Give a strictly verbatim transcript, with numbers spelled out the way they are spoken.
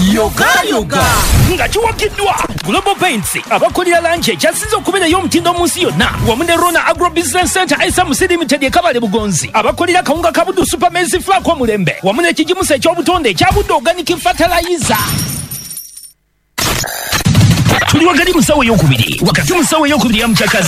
yoga yoga nga kiwakiddwa Global Paints abakulira lanche kyasize okubeerayo omutindo mu nsi yonna wamu ne Rona Agro Business Center I S A M C Limited ekabale Bugonzi abakulira kawunga kabudu Super Maize Flour ko mulembe wamu n'ekigimusa ekyobutonde ekyabudde organic fertilizer. Tuli wakati musawo yokubiri wakati musawo yokubiri ya mchakazi